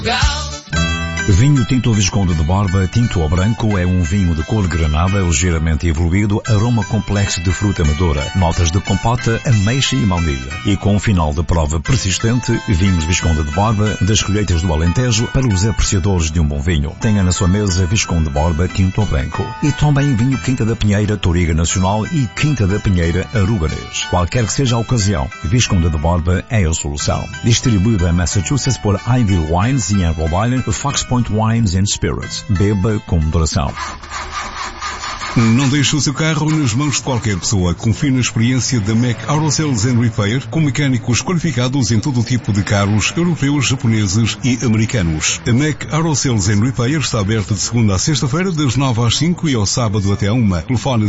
Vinho Tinto Visconde de Borba, tinto ou branco, é um vinho de cor granada, ligeiramente evoluído, aroma complexo de fruta madura, notas de compota, ameixa e baunilha. E com um final de prova persistente, vinhos Visconde de Borba, das colheitas do Alentejo, para os apreciadores de um bom vinho. Tenha na sua mesa Visconde de Borba, tinto ou branco. E também vinho Quinta da Pinheira, Touriga Nacional e Quinta da Pinheira, Arubanês. Qualquer que seja a ocasião, Visconde de Borba é a solução. Distribuído em Massachusetts por Ivy Wines e em Rhode Island, Fox Point Wines and Spirits. Beba com moderação. Não deixe o seu carro nas mãos de qualquer pessoa. Confie na experiência da Mac Auto Sales and Repair, com mecânicos qualificados em todo o tipo de carros europeus, japoneses e americanos. A Mac Auto Sales and Repair está aberta de segunda a sexta-feira, das 9 às 5 e ao sábado até 1. Telefone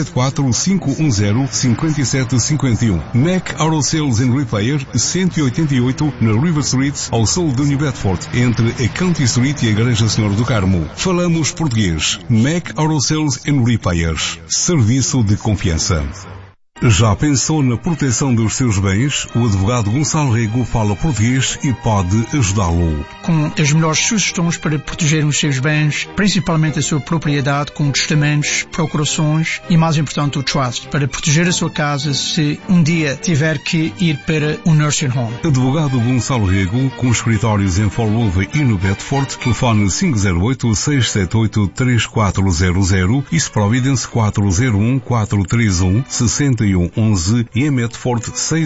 774-510-5751. Mac Auto Sales and Repair, 188 na River Street, ao sul de New Bedford, entre a County Street e a Igreja Senhora do Carmo. Falamos português. Mac Auto Sales and Repairs. Serviço de confiança. Já pensou na proteção dos seus bens? O advogado Gonçalo Rego fala português e pode ajudá-lo. Com as melhores sugestões para proteger os seus bens, principalmente a sua propriedade, com testamentos, procurações e, mais importante, o trust, para proteger a sua casa se um dia tiver que ir para um nursing home. Advogado Gonçalo Rego, com escritórios em Fall River e no Bedford, telefone 508-678-3400, East Providence 401-431-6111 e em Medford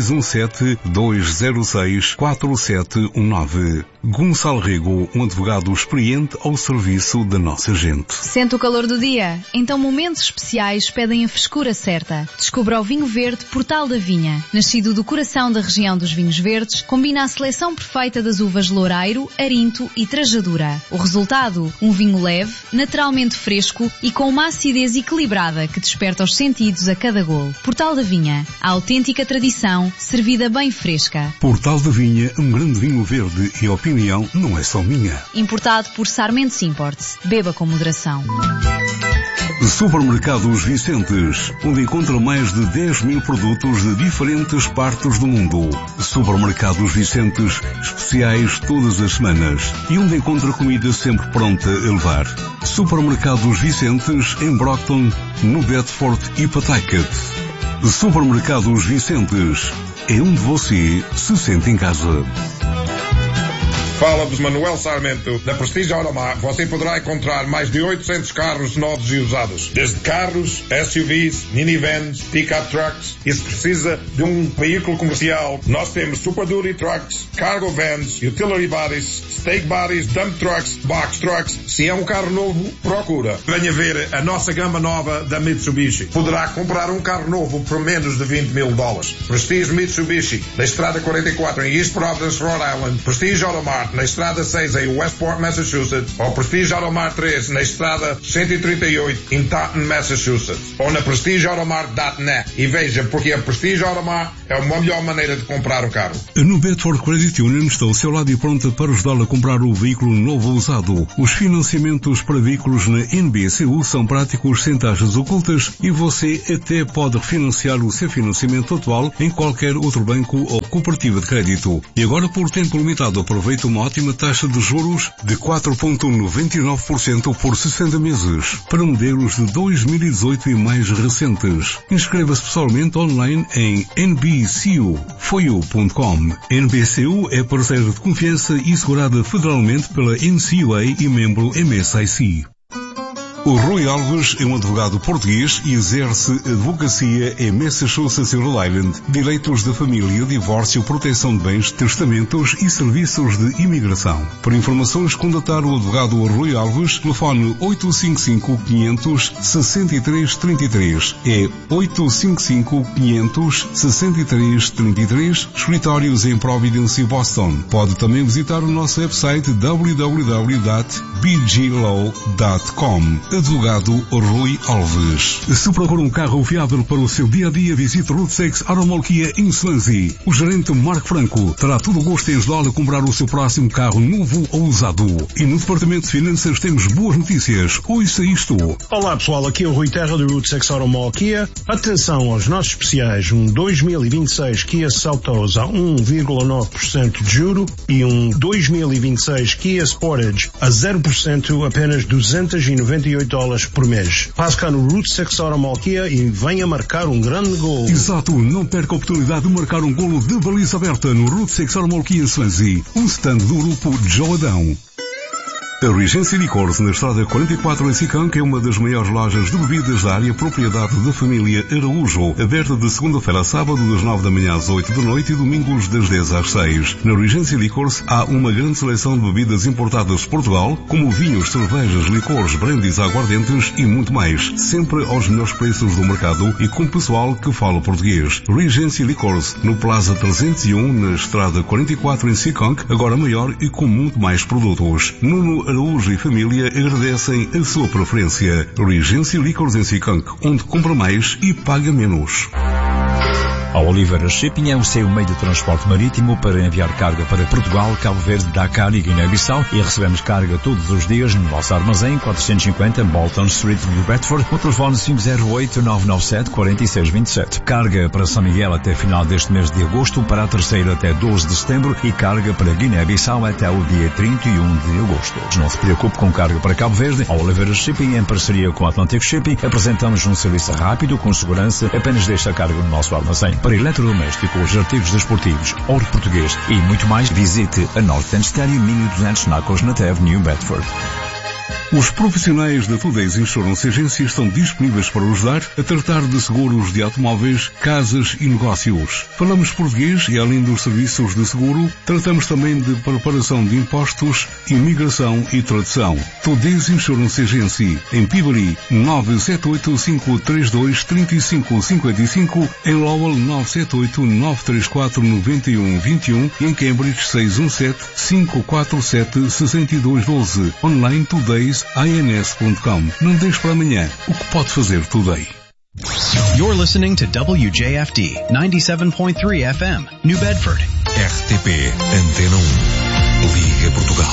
617-206-4719. Gonçalo Rego, um advogado experiente ao serviço da nossa gente. Sente o calor do dia? Então momentos especiais pedem a frescura certa. Descubra o vinho verde Portal da Vinha. Nascido do coração da região dos vinhos verdes, combina a seleção perfeita das uvas Loureiro, Arinto e Trajadura. O resultado? Um vinho leve, naturalmente fresco e com uma acidez equilibrada que desperta os sentidos a cada golo. Portal da Vinha. A autêntica tradição, servida bem fresca. Portal da Vinha, um grande vinho verde e a opinião não é só minha. Importado por Sarmentos Imports. Beba com moderação. Supermercados Vicentes, onde encontra mais de 10 mil produtos de diferentes partes do mundo. Supermercados Vicentes, especiais todas as semanas. E onde encontra comida sempre pronta a levar. Supermercados Vicentes, em Brockton, no Bedford e Pawtucket. Supermercados Vicentes, é onde você se sente em casa. Fala-vos Manuel Sarmento. Na Prestige Automar você poderá encontrar mais de 800 carros novos e usados. Desde carros, SUVs, minivans, pick-up trucks. E se precisa de um veículo comercial, nós temos Super Duty Trucks, Cargo Vans, Utility Bodies, Stake Bodies, Dump Trucks, Box Trucks. Se é um carro novo, procura. Venha ver a nossa gama nova da Mitsubishi. Poderá comprar um carro novo por menos de $20 mil. Prestige Mitsubishi, na Estrada 44 em East Providence, Rhode Island. Prestige Automar na Estrada 6 em Westport, Massachusetts, ou Prestige Automar 3 na Estrada 138 em Taunton, Massachusetts, ou na prestigeautomar.net. E veja, porque a Prestige Automar é uma melhor maneira de comprar um carro. No Bedford Credit Union está ao seu lado e pronta para ajudá-lo a comprar o veículo novo ou usado. Os financiamentos para veículos na NBCU são práticos, sem taxas ocultas, e você até pode refinanciar o seu financiamento atual em qualquer outro banco ou cooperativa de crédito. E agora, por tempo limitado, aproveita uma ótima taxa de juros de 4,99% por 60 meses para modelos de 2018 e mais recentes. Inscreva-se pessoalmente online em nbcu.com. NBCU é parceira de confiança e segurada federalmente pela NCUA e membro MSIC. O Rui Alves é um advogado português e exerce advocacia em Massachusetts e Rhode Island, direitos da família, divórcio, proteção de bens, testamentos e serviços de imigração. Para informações, contatar o advogado Rui Alves, telefone 855-500-6333. É 855-500-6333, escritórios em Providence e Boston. Pode também visitar o nosso website www.bglaw.com. Advogado Rui Alves. Se procura um carro fiável para o seu dia-a-dia, visite Route 6 Aromol Kia em Swansea. O gerente Marco Franco terá todo o gosto em ajudá-lo a comprar o seu próximo carro novo ou usado. E no Departamento de Finanças temos boas notícias. Ouça isto. Olá pessoal, aqui é o Rui Terra do Route 6 Aromol Kia. Atenção aos nossos especiais, um 2026 Kia Seltos a 1,9% de juro e um 2026 Kia Sportage a 0% apenas $298 por mês. Passe cá no Route 6 Aromol Kia e venha marcar um grande gol. Exato, não perca a oportunidade de marcar um golo de baliza aberta no Route 6 Aromol Kia em Swansea, um stand do grupo Joe Adão. A Regency Licores, na estrada 44 em Sicanca, é uma das maiores lojas de bebidas da área propriedade da família Araújo, aberta de segunda-feira a sábado das 9 da manhã às 8 da noite e domingos das 10 às 6. Na Regency Licores há uma grande seleção de bebidas importadas de Portugal, como vinhos, cervejas, licores, brandies, aguardentes e muito mais, sempre aos melhores preços do mercado e com pessoal que fala português. Regency Licores, no Plaza 301, na estrada 44 em Sicanca, agora maior e com muito mais produtos. Nuno Araújo e família agradecem a sua preferência. Regency Licores em Sicanca, onde compra mais e paga menos. A Oliveira Shipping é o seu meio de transporte marítimo para enviar carga para Portugal, Cabo Verde, Dakar e Guiné-Bissau, e recebemos carga todos os dias no nosso armazém 450 Bolton Street, New Bedford, o telefone 508-997-4627. Carga para São Miguel até final deste mês de agosto, para a terceira até 12 de setembro e carga para Guiné-Bissau até o dia 31 de agosto. Não se preocupe com carga para Cabo Verde. A Oliveira Shipping, em parceria com a Atlantic Shipping, apresentamos um serviço rápido, com segurança. Apenas deixa a carga no nosso armazém. Para eletrodomésticos, artigos desportivos, ouro português e muito mais, visite a North End Stadium 1200 Nacos na Teve, New Bedford. Os profissionais da Today's Insurance Agency estão disponíveis para ajudar a tratar de seguros de automóveis, casas e negócios. Falamos português e, além dos serviços de seguro, tratamos também de preparação de impostos, imigração e tradução. Today's Insurance Agency, em Peabody, 978-532-3555, em Lowell, 978-934-9121 e em Cambridge, 617-547-6212. Online todays.ins.com. Não deixe para amanhã o que pode fazer today. You're listening to WJFD 97.3 FM, New Bedford. RTP Antena 1. Liga Portugal.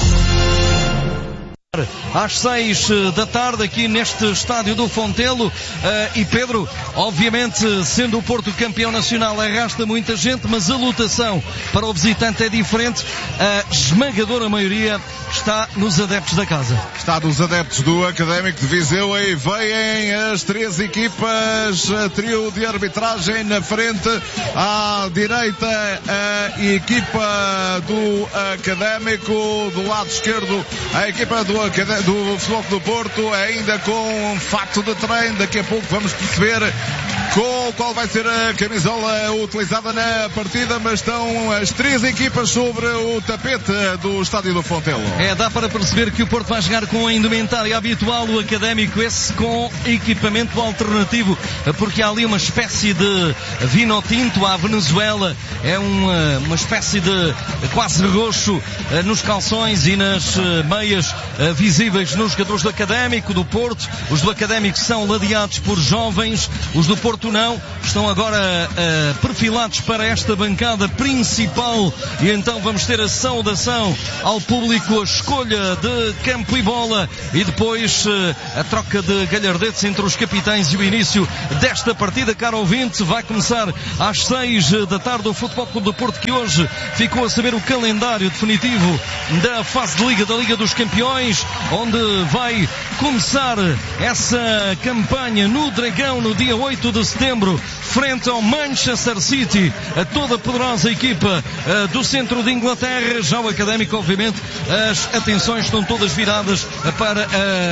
Às 6 da tarde aqui neste estádio do Fontelo, e Pedro, obviamente sendo o Porto campeão nacional arrasta muita gente, mas a lotação para o visitante é diferente. A esmagadora maioria está nos adeptos da casa. Está nos adeptos do Académico de Viseu, e vêm as três equipas, trio de arbitragem na frente. À direita a equipa do Académico, do lado esquerdo a equipa do Futebol do Porto, ainda com fato de treino. Daqui a pouco vamos perceber qual vai ser a camisola utilizada na partida, mas estão as três equipas sobre o tapete do estádio do Fontelo. Dá para perceber que o Porto vai jogar com a indumentária habitual, o Académico esse com equipamento alternativo, porque há ali uma espécie de vino tinto à Venezuela, é uma espécie de quase roxo nos calções e nas meias visíveis nos jogadores do Académico, do Porto. Os do Académico são ladeados por jovens, os do Porto não, estão agora perfilados para esta bancada principal, e então vamos ter a saudação ao público, a escolha de campo e bola e depois a troca de galhardetes entre os capitães e o início desta partida. Caro ouvinte, vai começar às 6 da tarde o Futebol Clube do Porto, que hoje ficou a saber o calendário definitivo da fase de Liga, da Liga dos Campeões, onde vai começar essa campanha no Dragão no dia 8 de setembro, frente ao Manchester City, a toda poderosa equipa do centro de Inglaterra. Já o Académico, obviamente, as atenções estão todas viradas para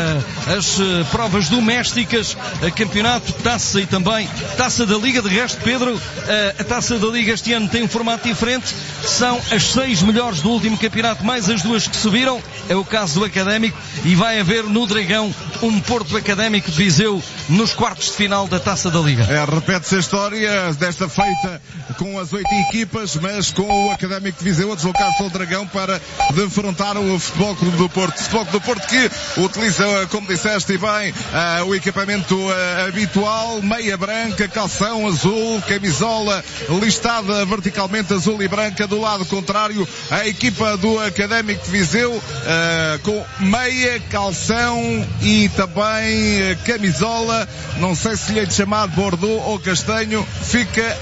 as provas domésticas, campeonato, taça e também taça da Liga. De resto, Pedro, a taça da Liga este ano tem um formato diferente, são as 6 melhores do último campeonato mais as 2 que subiram, é o caso do Académico, e vai haver no Dragão um Porto Académico de Viseu nos quartos de final da taça da Liga. Repete-se a história desta feita com as 8 equipas, mas com o Académico de Viseu a deslocar-se ao Dragão para defrontar o Futebol Clube do Porto. Futebol Clube do Porto que utiliza, como disseste bem, o equipamento habitual, meia branca, calção azul, camisola listada verticalmente azul e branca. Do lado contrário, a equipa do Académico de Viseu com meia, calção e também camisola, não sei se lhe é de chamar Bordeaux ou castanho, fica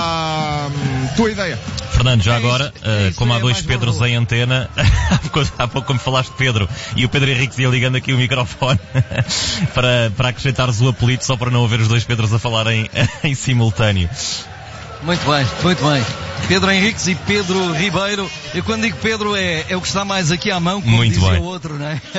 a tua ideia. Fernando, já agora, como há dois Pedros em antena, há pouco como falaste Pedro, e o Pedro Henrique ia ligando aqui o microfone para acrescentares o apelido, só para não haver os dois Pedros a falarem em simultâneo. Muito bem, muito bem. Pedro Henriques e Pedro Ribeiro. Eu quando digo Pedro é o que está mais aqui à mão, como dizia o outro, não é?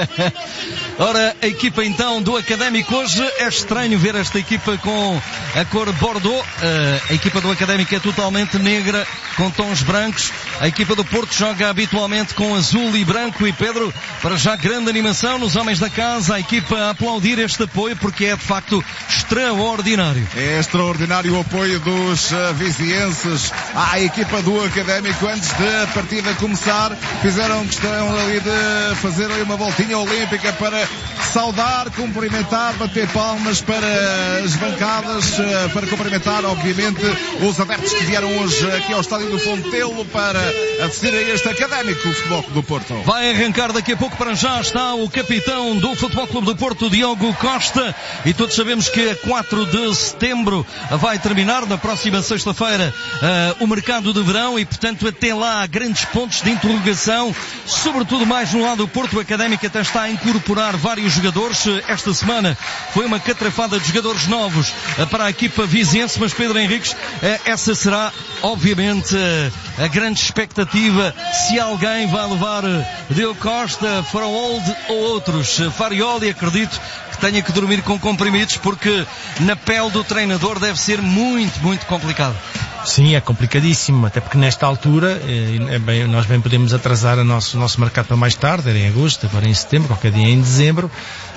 Ora, a equipa então do Académico hoje, é estranho ver esta equipa com a cor Bordeaux. A equipa do Académico é totalmente negra, com tons brancos. A equipa do Porto joga habitualmente com azul e branco. E Pedro, para já grande animação nos homens da casa, a equipa a aplaudir este apoio, porque é de facto extraordinário. É extraordinário o apoio dos vizienses à equipa do Académico. Antes da partida começar, fizeram questão ali de fazer ali uma voltinha olímpica para saudar, cumprimentar, bater palmas para as bancadas, para cumprimentar obviamente os adeptos que vieram hoje aqui ao Estádio do Fontelo para assistir a este Académico Futebol Clube do Porto. Vai arrancar daqui a pouco, para já está o capitão do Futebol Clube do Porto, Diogo Costa, e todos sabemos que a 4 de setembro vai terminar, na próxima sexta-feira, o mercado de verão, e portanto até lá há grandes pontos de interrogação, sobretudo mais no lado do Porto. O Académico até está a incorporar vários jogadores. Esta semana foi uma catrafada de jogadores novos para a equipa viziense, mas Pedro Henriques, essa será obviamente a grande expectativa, se alguém vai levar Diogo Costa, Faraold ou outros. Farioli, acredito que tenha que dormir com comprimidos, porque na pele do treinador deve ser muito, muito complicado. Sim, é complicadíssimo, até porque nesta altura nós bem podemos atrasar o nosso mercado para mais tarde, era em agosto, agora em setembro, qualquer dia em dezembro,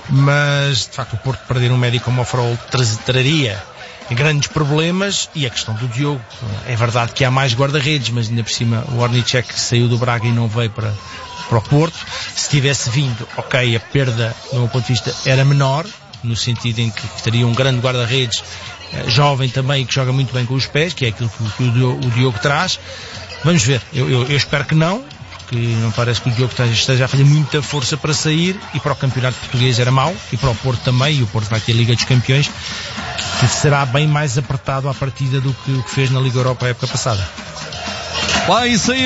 mas de facto o Porto perder um médico como o Farol traria grandes problemas. E a questão do Diogo, é verdade que há mais guarda-redes, mas ainda por cima o Ornicek saiu do Braga e não veio para o Porto. Se tivesse vindo, ok, a perda do meu ponto de vista era menor, no sentido em que teria um grande guarda-redes jovem também, que joga muito bem com os pés, que é aquilo que o Diogo traz. Vamos ver, eu espero que não, porque não parece que o Diogo esteja a fazer muita força para sair, e para o campeonato português era mau, e para o Porto também, e o Porto vai ter a Liga dos Campeões, que será bem mais apertado à partida do que o que fez na Liga Europa a época passada. Vai sair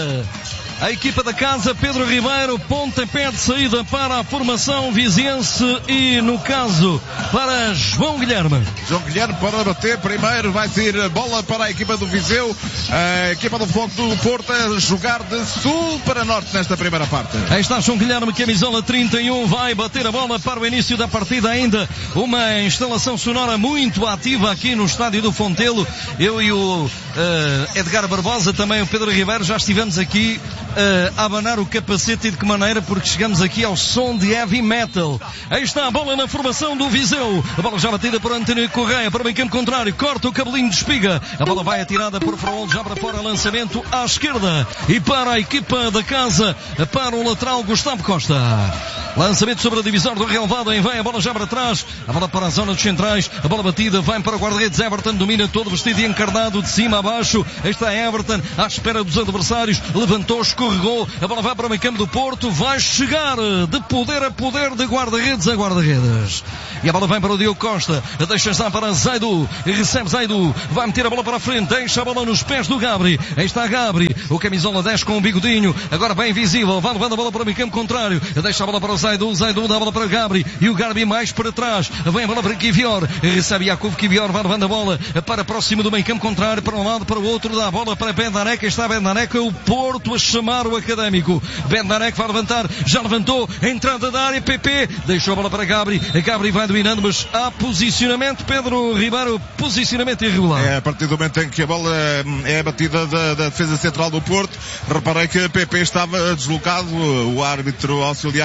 a equipa da casa, Pedro Ribeiro, pontapé de saída para a formação viziense e, no caso, para João Guilherme. João Guilherme para bater primeiro, vai sair bola para a equipa do Viseu, a equipa do Futebol do Porto a jogar de sul para norte nesta primeira parte. Aí está João Guilherme, camisola 31, vai bater a bola para o início da partida. Ainda uma instalação sonora muito ativa aqui no Estádio do Fontelo. Eu e o Edgar Barbosa, também o Pedro Ribeiro, já estivemos aqui a abanar o capacete, e de que maneira, porque chegamos aqui ao som de heavy metal. Aí está a bola na formação do Viseu, a bola já batida por António Correia para o meio campo contrário, corta o cabelinho de espiga, a bola vai atirada por Farol, já para fora, lançamento à esquerda, e para a equipa da casa, para o lateral Gustavo Costa, lançamento sobre a divisória do relevado, aí vem a bola já para trás, a bola para a zona dos centrais, a bola batida, vai para o guarda-redes Everton, domina todo vestido e encarnado de cima a baixo. Aí está Everton à espera dos adversários, levantou, escorregou, a bola vai para o meio campo do Porto, vai chegar de poder a poder, de guarda-redes a guarda-redes, e a bola vem para o Diogo Costa, deixa já para Zaidu, recebe Zaidu, vai meter a bola para a frente, deixa a bola nos pés do Gabri. Aí está Gabri, o camisola 10 com o bigodinho, agora bem visível, vai levando a bola para o meio campo contrário, deixa a bola para o Zaidu, Zaidu dá a bola para o Gabri, e o Gabri mais para trás, vem a bola para Kivior, recebe Jakub Kivior, vai levando a bola para próximo do meio campo contrário, para um lado, para o outro, dá a bola para Bendarek, está Bendarek, o Porto a chamar o Académico. Bendarek vai levantar, já levantou, entrada da área, PP, deixou a bola para Gabri, Gabri vai dominando, mas há posicionamento, Pedro Ribeiro, posicionamento irregular. A partir do momento em que a bola é batida da defesa central do Porto, reparei que PP estava deslocado, o árbitro auxiliar levantou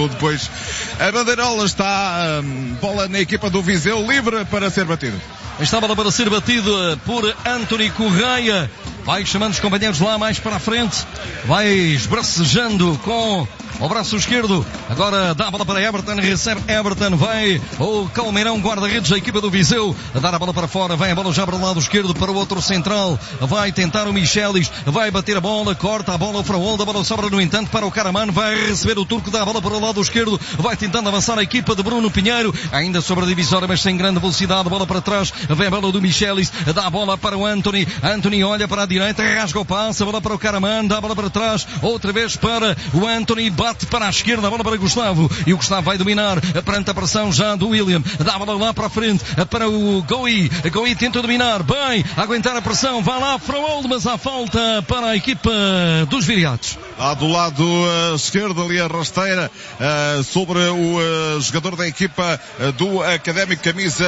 depois. A bandeirola está, bola na equipa do Viseu, livre para ser batido. Está a bola para ser batida por Anthony Correia. Vai chamando os companheiros lá mais para a frente. Vai esbracejando com o braço esquerdo. Agora dá a bola para Everton. Recebe Everton. Vai o Calmeirão, guarda-redes da equipa do Viseu. A dar a bola para fora. Vai a bola já para o lado esquerdo para o outro central. Vai tentar o Michelis. Vai bater a bola. Corta a bola. O Fraolda. A bola sobra no entanto para o Karaman. Vai receber o turco. Dá a bola para o lado esquerdo. Vai tentando avançar a equipa de Bruno Pinheiro. Ainda sobre a divisória, mas sem grande velocidade. A bola para trás. Vem a bola do Michelis. Dá a bola para o Anthony. Anthony olha para a direita. Rasga o passe. A bola para o Karaman. Dá a bola para trás. Outra vez para o Anthony. Bate para a esquerda. A bola para Gustavo. E o Gustavo vai dominar perante a pressão já do William. Dá a bola lá para a frente. Para o Goi. Goi tenta dominar. Bem, aguentar a pressão. Vai lá Fraoldo, mas há falta para a equipa dos Viriatos. Lá do lado esquerdo, ali a rasteira sobre o jogador da equipa do Académico, camisa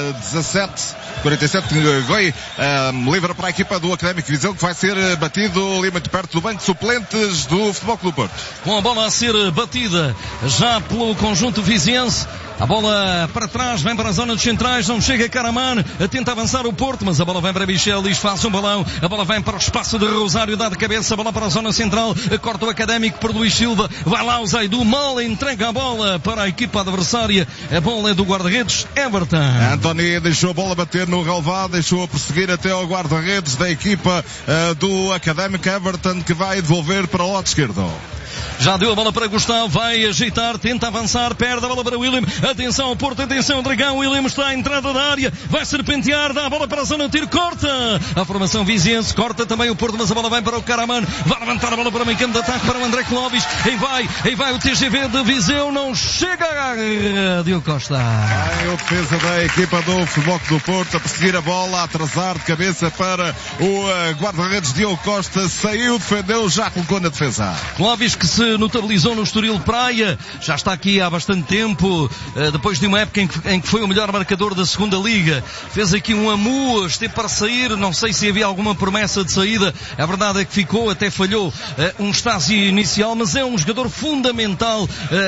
47, Goi, livre para a equipa do Académico Viseu, que vai ser batido ali muito perto do banco de suplentes do Futebol Clube do Porto. Com a bola a ser batida já pelo conjunto viziense. A bola para trás, vem para a zona dos centrais, não chega Karaman, tenta avançar o Porto, mas a bola vem para Michelis, faz um balão, a bola vem para o espaço de Rosário, dá de cabeça, a bola para a zona central, corta o Académico por Luís Silva, vai lá o Zaidu, mal entrega a bola para a equipa adversária, a bola é do guarda-redes Everton. Anthony deixou a bola bater no relvado, deixou-a prosseguir até ao guarda-redes da equipa do Académico Everton, que vai devolver para o lado esquerdo. Já deu a bola para Gustavo, vai ajeitar, tenta avançar, perde a bola para William, atenção ao Porto, atenção ao Dragão, William está à entrada da área, vai serpentear, dá a bola para a zona de tiro, corta a formação viziense, corta também o Porto, mas a bola vem para o Karaman, vai levantar a bola para o meio campo de ataque para o André Clóvis, aí vai o TGV de Viseu, não chega a Diogo Costa. Vai o defesa da equipa do Futebol Clube do Porto a perseguir a bola, a atrasar de cabeça para o guarda-redes Diogo Costa, saiu, defendeu, já colocou na defesa. Clóvis que se notabilizou no Estoril Praia, já está aqui há bastante tempo, depois de uma época em que foi o melhor marcador da segunda Liga, fez aqui um amu, esteve para sair, não sei se havia alguma promessa de saída, a verdade é que ficou, até falhou um estágio inicial, mas é um jogador fundamental,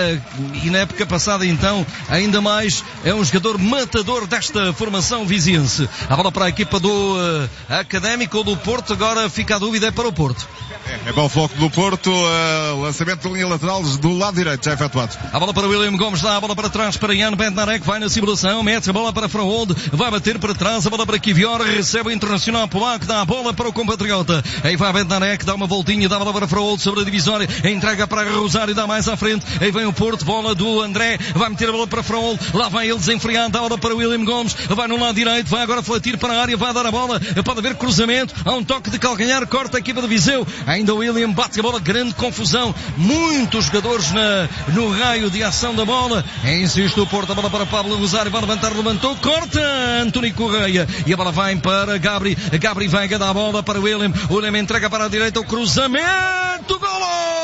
e na época passada então, ainda mais, é um jogador matador desta formação viziense. A bola para a equipa do Académico ou do Porto, agora fica a dúvida, é para o Porto. É bom foco do Porto, lançamento de linha lateral do lado direito, já efetuado. A bola para William Gomes, dá a bola para trás para Ian Bednarek, vai na simulação, mete a bola para Fraolde, vai bater para trás, a bola para Kivior, recebe o Internacional Polaco, dá a bola para o compatriota. Aí vai Bednarek, dá uma voltinha, dá a bola para Fraolde sobre a divisória, entrega para Rosário, dá mais à frente, aí vem o Porto, bola do André, vai meter a bola para Fraolde, lá vai ele desenfreado, dá a bola para William Gomes, vai no lado direito, vai agora flatir para a área, vai dar a bola, pode haver cruzamento, há um toque de calcanhar, corta a equipa de Viseu, ainda o William bate a bola, grande confusão, muitos jogadores no raio de ação da bola, insiste o Porto, a bola para Pablo Rosário, vai levantar, levantou, corta Anthony Correia, e a bola vai para Gabri Veiga, dá a bola para William entrega para a direita, o cruzamento, golo!